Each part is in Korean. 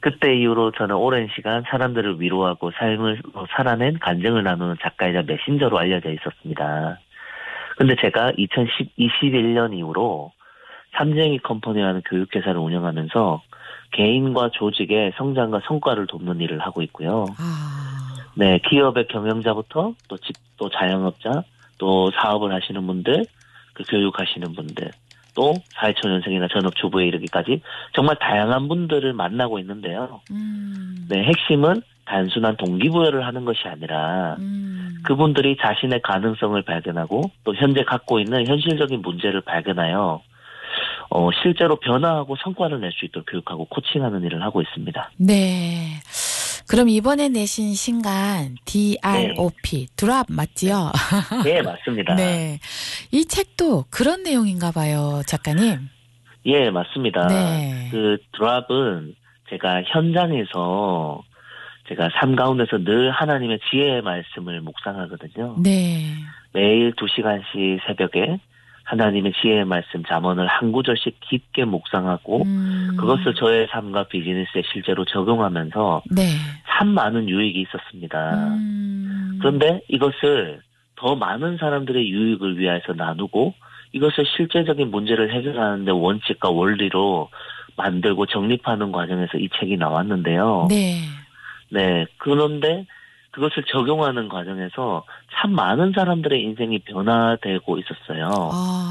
그때 이후로 저는 오랜 시간 사람들을 위로하고 삶을 살아낸 간증을 나누는 작가이자 메신저로 알려져 있었습니다. 근데 제가 2021년 이후로 삼쟁이 컴퍼니라는 교육회사를 운영하면서 개인과 조직의 성장과 성과를 돕는 일을 하고 있고요. 네, 기업의 경영자부터 또 자영업자, 또 사업을 하시는 분들, 그 교육하시는 분들, 또 사회초년생이나 전업주부에 이르기까지 정말 다양한 분들을 만나고 있는데요. 네, 핵심은 단순한 동기부여를 하는 것이 아니라 그분들이 자신의 가능성을 발견하고 또 현재 갖고 있는 현실적인 문제를 발견하여 실제로 변화하고 성과를 낼 수 있도록 교육하고 코칭하는 일을 하고 있습니다. 네. 그럼 이번에 내신 신간 DROP, 네. 드랍 맞지요? 네, 맞습니다. 네. 이 책도 그런 내용인가 봐요, 작가님. 예, 맞습니다. 네. 그 드랍은 제가 현장에서 제가 삶 가운데서 늘 하나님의 지혜의 말씀을 묵상하거든요. 네. 매일 2시간씩 새벽에 하나님의 지혜의 말씀 잠언을 한 구절씩 깊게 묵상하고 그것을 저의 삶과 비즈니스에 실제로 적용하면서 네. 참 많은 유익이 있었습니다. 그런데 이것을 더 많은 사람들의 유익을 위해서 나누고 이것을 실제적인 문제를 해결하는 데 원칙과 원리로 만들고 정립하는 과정에서 이 책이 나왔는데요. 네. 네. 그런데 그것을 적용하는 과정에서 참 많은 사람들의 인생이 변화되고 있었어요.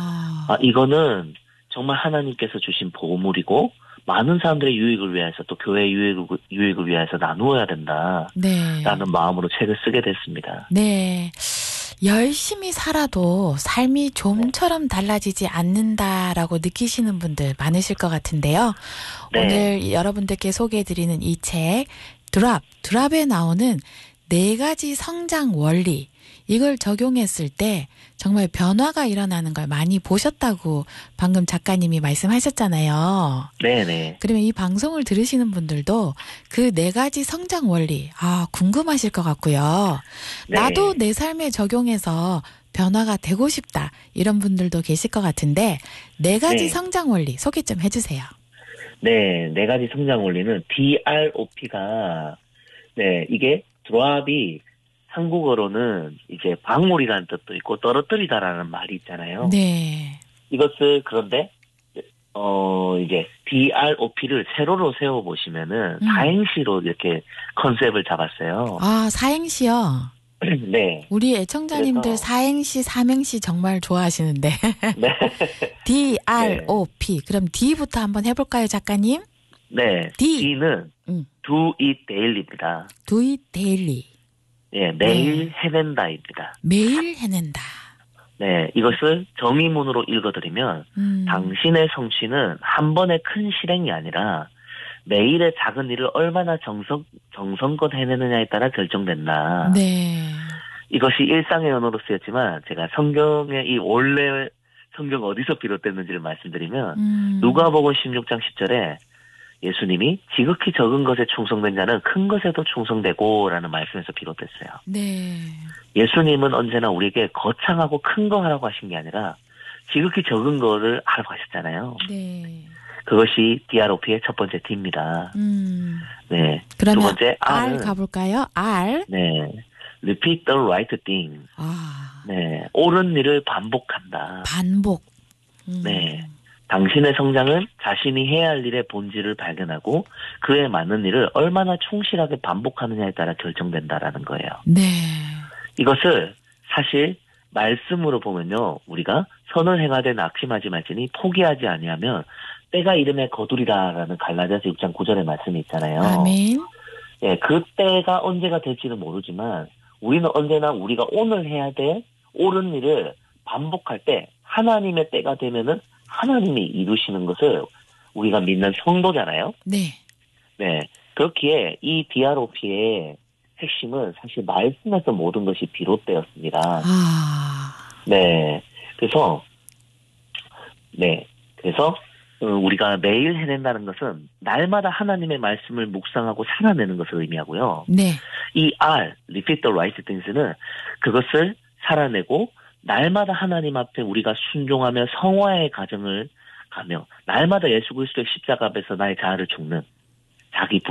이거는 정말 하나님께서 주신 보물이고 많은 사람들의 유익을 위해서 또 교회의 유익을 위해서 나누어야 된다. 네. 라는 마음으로 책을 쓰게 됐습니다. 네. 열심히 살아도 삶이 좀처럼 달라지지 않는다라고 느끼시는 분들 많으실 것 같은데요. 네. 오늘 여러분들께 소개해드리는 이 책, 드랍에 나오는 4가지 성장 원리, 이걸 적용했을 때 정말 변화가 일어나는 걸 많이 보셨다고 방금 작가님이 말씀하셨잖아요. 네네. 그러면 이 방송을 들으시는 분들도 그 4가지 성장 원리, 궁금하실 것 같고요. 네. 나도 내 삶에 적용해서 변화가 되고 싶다, 이런 분들도 계실 것 같은데 4가지 네. 성장 원리 소개 좀 해주세요. 네, 4가지 성장 원리는 DROP가 이게 드랍이 한국어로는 이제 방울이라는 뜻도 있고 떨어뜨리다라는 말이 있잖아요. 네. 이것을 그런데 이제 DROP를 세로로 세워 보시면은 사행시로 이렇게 컨셉을 잡았어요. 사행시요. 네. 우리 애청자님들 그래서, 사행시, 삼행시 정말 좋아하시는데. 네. DROP. 그럼 D부터 한번 해볼까요, 작가님? 네. D는 do it daily입니다. Do it daily. 예, 매일 해낸다입니다. 매일 해낸다. 네, 이것을 정의문으로 읽어드리면 당신의 성취는 한 번의 큰 실행이 아니라 매일의 작은 일을 얼마나 정성껏 해내느냐에 따라 결정된다. 네. 이것이 일상의 언어로 쓰였지만 제가 성경의 이 원래 성경 어디서 비롯됐는지를 말씀드리면 누가복음 16장 10절에 예수님이 지극히 적은 것에 충성된 자는 큰 것에도 충성되고 라는 말씀에서 비롯됐어요. 네. 예수님은 언제나 우리에게 거창하고 큰 거 하라고 하신 게 아니라 지극히 적은 거를 하라고 하셨잖아요. 네. 그것이 DROP의 첫 번째 D입니다. 네. 그러면 두 번째 R 가볼까요? R. 네. Repeat the right thing. 네. 옳은 일을 반복한다. 반복. 네. 당신의 성장은 자신이 해야 할 일의 본질을 발견하고 그에 맞는 일을 얼마나 충실하게 반복하느냐에 따라 결정된다라는 거예요. 네. 이것을 사실 말씀으로 보면요. 우리가 선을 행하되 낙심하지 말지니 포기하지 아니하면 때가 이름에 거두리라라는 갈라디아서 6장 9절의 말씀이 있잖아요. 아멘. 예, 그 때가 언제가 될지는 모르지만 우리는 언제나 우리가 오늘 해야 될 옳은 일을 반복할 때 하나님의 때가 되면은 하나님이 이루시는 것을 우리가 믿는 성도잖아요. 네. 네. 그렇기에 이 DROP의 핵심은 사실 말씀에서 모든 것이 비롯되었습니다. 네. 그래서 우리가 매일 해낸다는 것은 날마다 하나님의 말씀을 묵상하고 살아내는 것을 의미하고요. 네. 이 R, Repeat the right things는 그것을 살아내고 날마다 하나님 앞에 우리가 순종하며 성화의 과정을 가며 날마다 예수 그리스도의 십자가 앞에서 나의 자아를 죽는 자기